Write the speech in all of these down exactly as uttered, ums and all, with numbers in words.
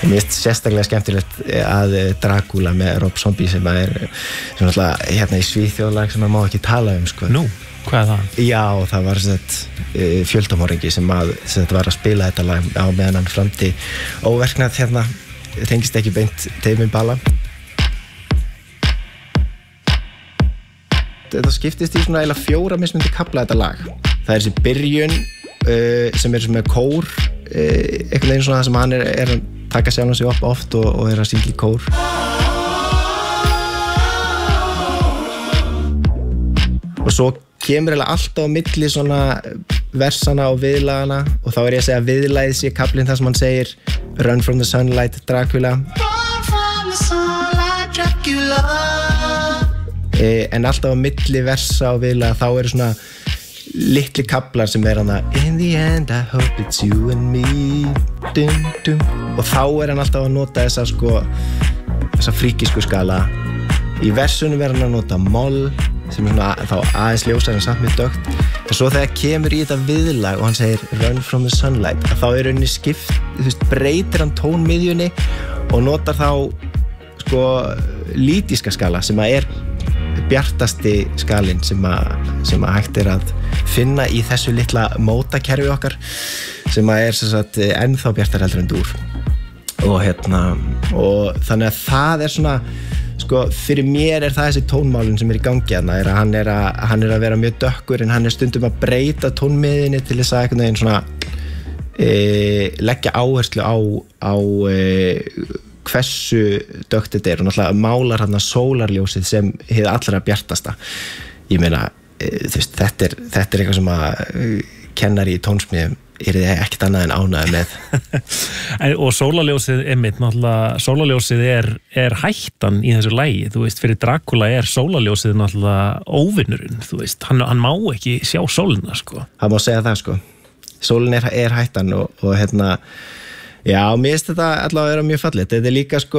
mér finnst sérstaklega skemmtilegt að Dracula með Rob Zombie sem er sem alltaf hérna í Svíþjóðlag sem maður má ekki tala um sko. Nú, hvað er það? Já, það var sett fjöldamorðingi sem að sem var að spila þetta lag á meðan hann framdi óverknað hérna tengist ekki beint Tame Impala. Þetta skiptist í svona eiginlega fjóra mismunandi kafla þetta lag. Það er þessi byrjun uh, sem er sem með kór uh, einhvern veginn svona það sem hann er, er að taka sjálfan sig upp oft og, og er að syngja í kór. Og svo kemur eiginlega alltaf á milli svona versana og viðlagana og þá er ég að segja viðlagið sé kaflinn þar sem hann segir Run from the sunlight, Dracula. Run from the sunlight, Dracula. En alltaf á milli versa og viðlaga þá eru svona litli kaflar sem er hann að In the end I hope it's you and me dum, dum. Og þá er hann alltaf að nota þessa sko þessa fríkisku skala. Í versunum er hann að nota moll sem er svona þá aðeins ljósar en samt með dögt. En svo þegar kemur í þetta viðlag og hann segir Run from the sunlight að þá er rauninni skipt, þú veist, breytir hann tónmiðjunni og notar þá sko lítíska skala sem að er bjartasti skalinn sem að, sem að hægt er að finna í þessu litla mótakerfi okkar sem að er sem sagt ennþá bjartar heldur en dúr og hérna og þannig að það er svona sko fyrir mér er það þessi tónmálun sem er í gangi hérna er að hann er að, hann er að vera mjög dökkur en hann er stundum að breyta tónmiðinni til þess að einhvern veginn svona e, leggja áherslu á, á e, hversu dökkt þetta er og náttúrulega málar hann að sólarljósið sem hið allra bjartasta. Ég meina, þú veist, þetta er, þetta er eitthvað sem að kennari í tónsmíðum er þið ekkert annað en ánægður með. Og sólarljósið einmitt, náttúrulega, sólarljósið er, er hættan í þessu lagi, þú veist, fyrir Dracula er sólarljósið náttúrulega óvinnurinn, þú veist, hann, hann má ekki sjá sólina, sko. Það má segja það, sko. Sólin er, er hættan og, og hérna, já, mér finnst þetta allavega að vera mjög fallegt. Þetta er líka sko,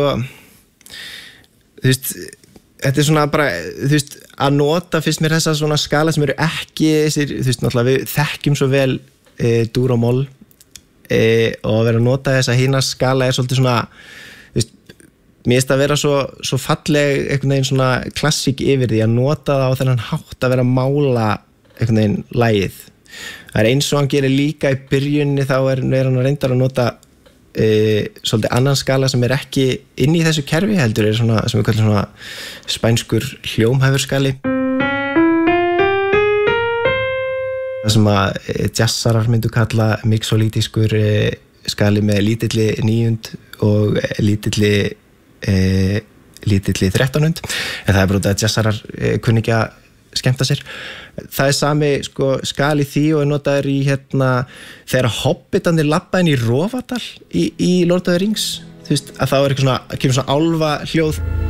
þú veist, þetta er svona bara, þú veist, að nota fyrst mér þessa svona skala sem eru ekki, þessir, þú veist, náttúrulega við þekkjum svo vel e, dúr og moll e, og að vera að nota þessa hina skala er svolítið svona, þú veist, mér finnst að vera svo, svo falleg einhvern veginn svona klassík yfir því að nota það á þennan hátt að vera að mála einhvern veginn lagið. Það er eins og hann gerir líka í byrjunni þá er, er hann að reyndar að nota E, svolítið annan skala sem er ekki inn í þessu kerfi heldur er svona, sem við kallum svona spænskur hljómhæfurskali það sem að e, jazzarar myndu kalla mixolítiskur e, skali með lítilli níund og e, lítilli e, lítilli þrettánund en það er bara að jazzarar e, kunni ekki að skemmta sér. Það er sami sko, skali því og er notaður í hérna þegar hobbitandir labba inn í Rofadal í, í Lord of the Rings þú veist að þá er eitthvað svona kemur svona álfa hljóð